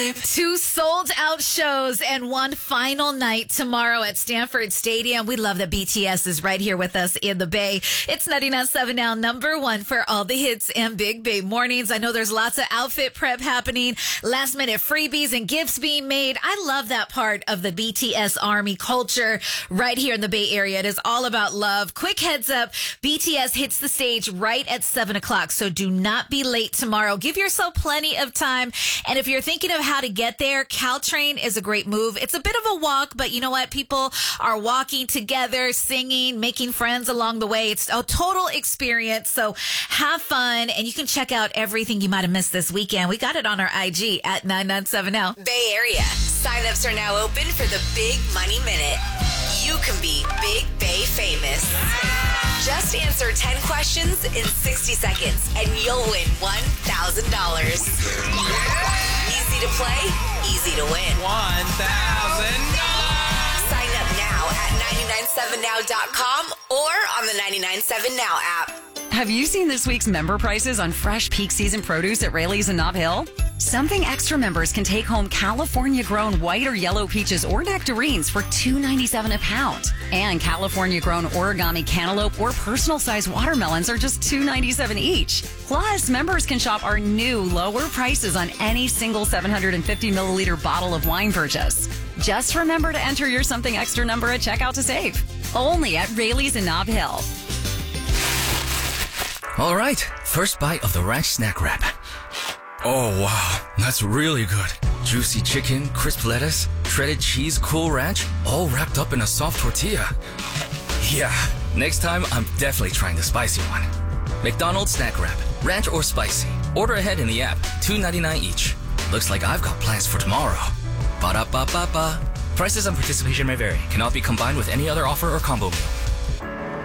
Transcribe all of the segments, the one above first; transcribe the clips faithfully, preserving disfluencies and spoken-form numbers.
Two sold-out shows and one final night tomorrow at Stanford Stadium. We love that B T S is right here with us in the Bay. It's ninety-nine point seven now, number one for all the hits and Big Bay mornings. I know there's lots of outfit prep happening, last-minute freebies and gifts being made. I love that part of the B T S Army culture right here in the Bay Area. It is all about love. Quick heads up, B T S hits the stage right at seven o'clock, so do not be late tomorrow. Give yourself plenty of time. And if you're thinking of how to get there, Caltrain is a great move. It's a bit of a walk, but you know what? People are walking together, singing, making friends along the way. It's a total experience. So have fun, and you can check out everything you might have missed this weekend. We got it on our I G at nine nine seven L. Bay Area. Sign-ups are now open for the Big Money Minute. You can be Big Bay famous. Just answer ten questions in sixty seconds, and you'll win one thousand dollars. Easy to play, easy to win. one thousand dollars. Sign up now at nine nine seven now dot com or on the ninety-nine seven Now app. Have you seen this week's member prices on fresh peak season produce at Rayleigh's in Nob Hill? Something Extra members can take home California-grown white or yellow peaches or nectarines for two ninety-seven a pound. And California-grown origami cantaloupe or personal-sized watermelons are just two ninety-seven each. Plus, members can shop our new lower prices on any single seven hundred fifty milliliter bottle of wine purchase. Just remember to enter your Something Extra number at checkout to save. Only at Rayleigh's in Nob Hill. All right, first bite of the ranch snack wrap. Oh, wow, that's really good. Juicy chicken, crisp lettuce, shredded cheese, Cool Ranch, all wrapped up in a soft tortilla. Yeah, next time I'm definitely trying the spicy one. McDonald's snack wrap, ranch or spicy. Order ahead in the app, two ninety-nine each. Looks like I've got plans for tomorrow. Ba-da-ba-ba-ba. Prices and participation may vary. Cannot be combined with any other offer or combo meal.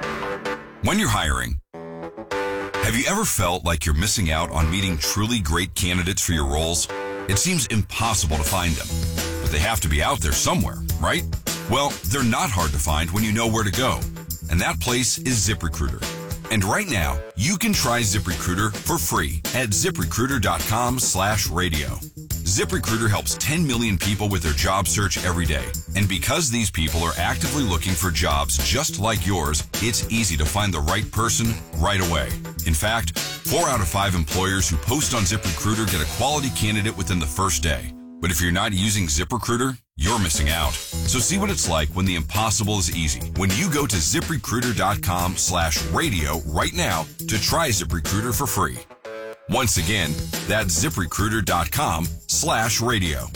When you're hiring, have you ever felt like you're missing out on meeting truly great candidates for your roles? It seems impossible to find them, but they have to be out there somewhere, right? Well, they're not hard to find when you know where to go, and that place is ZipRecruiter. And right now, you can try ZipRecruiter for free at ZipRecruiter.com slash radio. ZipRecruiter helps ten million people with their job search every day. And because these people are actively looking for jobs just like yours, it's easy to find the right person right away. In fact, four out of five employers who post on ZipRecruiter get a quality candidate within the first day. But if you're not using ZipRecruiter, you're missing out. So see what it's like when the impossible is easy. When you go to ZipRecruiter.com slash radio right now to try ZipRecruiter for free. Once again, that's ZipRecruiter.com slash radio.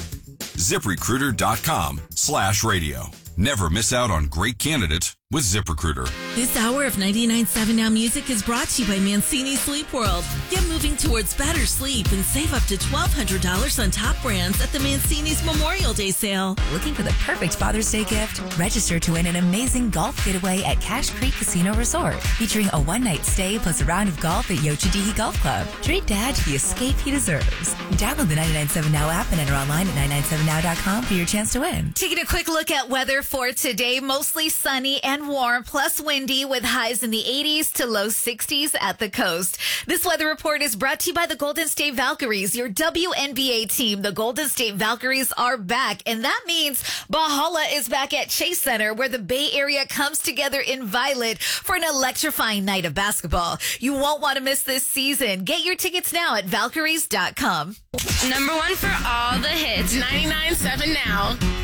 ZipRecruiter.com slash radio. Never miss out on great candidates with ZipRecruiter. This hour of ninety-nine point seven Now Music is brought to you by Mancini Sleep World. Get moving towards better sleep and save up to twelve hundred dollars on top brands at the Mancini's Memorial Day sale. Looking for the perfect Father's Day gift? Register to win an amazing golf getaway at Cache Creek Casino Resort, featuring a one-night stay plus a round of golf at Yochadihi Golf Club. Treat Dad to the escape he deserves. Download the ninety-nine point seven Now app and enter online at nine nine seven now dot com for your chance to win. Taking a quick look at weather for today, mostly sunny and warm, plus windy with highs in the eighties to low sixties at the coast. This weather report is brought to you by the Golden State Valkyries, your W N B A team. The Golden State Valkyries are back, and that means Bahala is back at Chase Center, where the Bay Area comes together in Violet for an electrifying night of basketball. You won't want to miss this season. Get your tickets now at Valkyries dot com. Number one for all the hits, ninety-nine point seven Now.